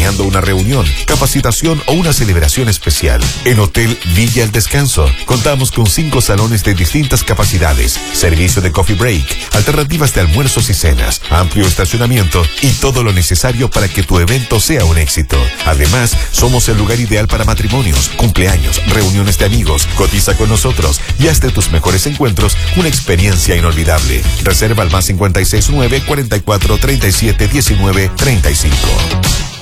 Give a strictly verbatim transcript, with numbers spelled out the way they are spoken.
planeando una reunión, capacitación o una celebración especial. En Hotel Villa El Descanso, contamos con cinco salones de distintas capacidades, servicio de coffee break, alternativas de almuerzos y cenas, amplio estacionamiento y todo lo necesario para que tu evento sea un éxito. Además, somos el lugar ideal para matrimonios, cumpleaños, reuniones de amigos. Cotiza con nosotros y haz de tus mejores encuentros una experiencia inolvidable. Reserva al más cincuenta y seis nueve, cuarenta y cuatro, treinta y siete, diecinueve, treinta y cinco.